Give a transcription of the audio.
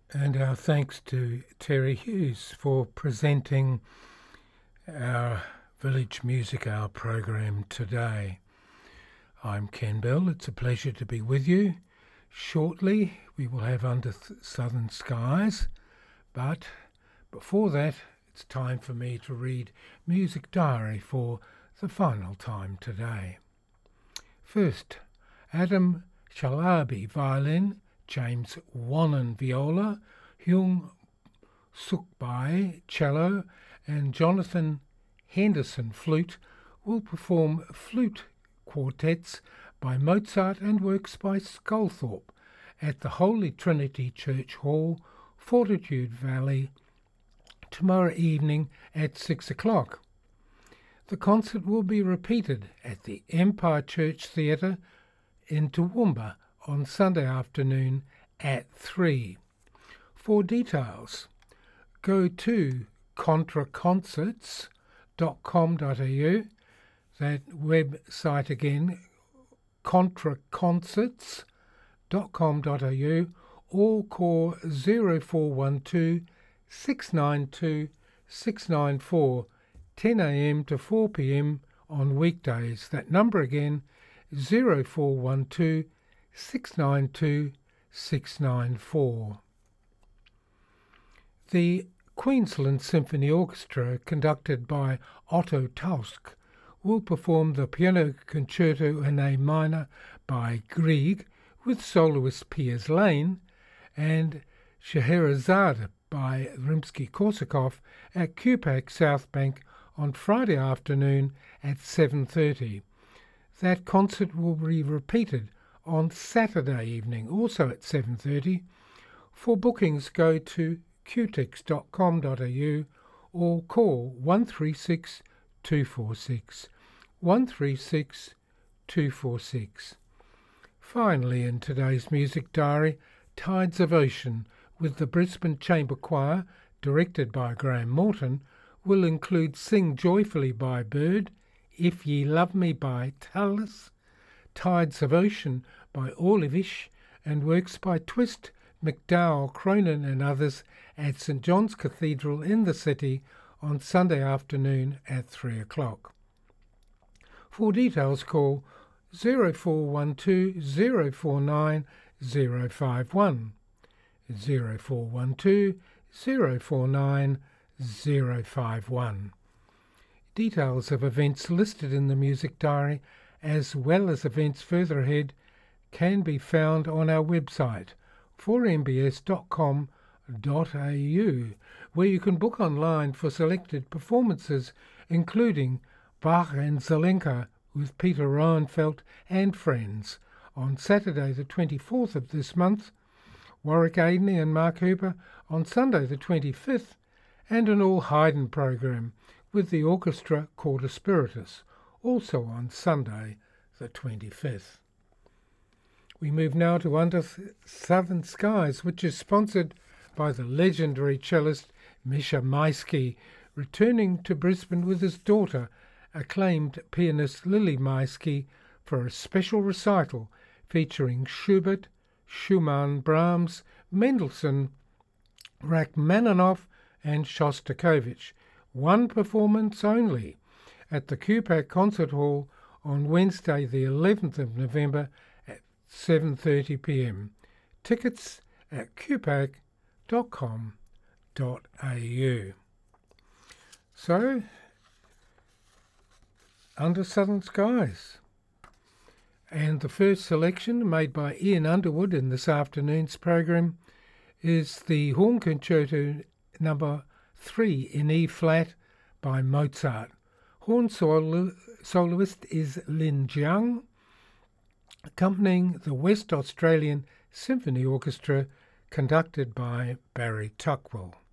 And our thanks to Terry Hughes for presenting our Village Music Hour program today. I'm Ken Bell. It's a pleasure to be with you. Shortly we will have Under Southern Skies, but before that it's time for me to read Music Diary for the final time today. First, Adam Shalabi violin, James Wannon viola, Hyung Sukbai cello and Jonathan Henderson flute will perform flute quartets by Mozart and works by Sculthorpe at the Holy Trinity Church Hall, Fortitude Valley, tomorrow evening at 6 o'clock. The concert will be repeated at the Empire Church Theatre in Toowoomba on Sunday afternoon at 3. For details, go to contraconcerts.com.au, that website again, contraconcerts.com.au, or call 0412 692 694, 10 a.m. to 4 p.m. on weekdays. That number again, 0412 692 694. The Queensland Symphony Orchestra, conducted by Otto Tausk, will perform the Piano Concerto in A minor by Grieg with soloist Piers Lane and Scheherazade by Rimsky-Korsakov at QPAC South Bank on Friday afternoon at 7:30. That concert will be repeated on Saturday evening, also at 7:30. For bookings, go to qtix.com.au or call 136 246 136 246. Finally, in today's music diary, Tides of Ocean with the Brisbane Chamber Choir, directed by Graham Morton, will include Sing Joyfully by Bird, If Ye Love Me by Tallis, Tides of Ocean by Orlevish, and works by Twist, McDowell, Cronin and others at St John's Cathedral in the city on Sunday afternoon at 3 o'clock. For details, call 0412 049 051, 0412 049 051. Details of events listed in the music diary, as well as events further ahead, can be found on our website, 4mbs.com.au, where you can book online for selected performances, including Bach and Zelenka with Peter Roenfeld and friends on Saturday the 24th of this month, Warwick Aidney and Mark Hooper on Sunday the 25th, and an all Haydn program with the orchestra Cauda Spiritus, also on Sunday the 25th. We move now to Under Southern Skies, which is sponsored by the legendary cellist Misha Maisky, returning to Brisbane with his daughter, acclaimed pianist Lily Maisky, for a special recital featuring Schubert, Schumann, Brahms, Mendelssohn, Rachmaninoff and Shostakovich. One performance only at the QPAC Concert Hall on Wednesday the 11th of November at 7:30 p.m. Tickets at qpac.com.au. So, Under Southern Skies. And the first selection made by Ian Underwood in this afternoon's program is the Horn Concerto number 3 in E-flat by Mozart. Horn soloist is Lin Jiang, accompanying the West Australian Symphony Orchestra, conducted by Barry Tuckwell.